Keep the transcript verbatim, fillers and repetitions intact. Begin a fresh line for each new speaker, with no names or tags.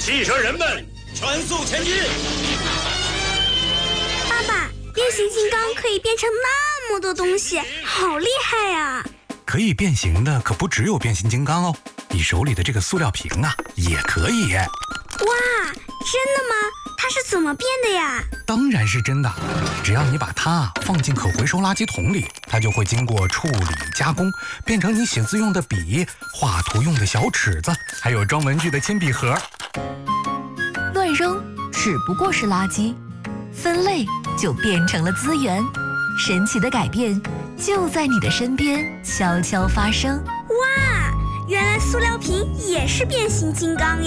汽车人们，全速前进！
爸爸，变形金刚可以变成那么多东西，好厉害呀！
可以变形的可不只有变形金刚哦，你手里的这个塑料瓶啊，也可以。
哇，真的吗？它是怎么变的呀？
当然是真的，只要你把它放进可回收垃圾桶里，它就会经过处理加工，变成你写字用的笔、画图用的小尺子，还有装文具的铅笔盒。
乱扔只不过是垃圾，分类就变成了资源。神奇的改变就在你的身边悄悄发生。
哇，原来塑料瓶也是变形金刚呀！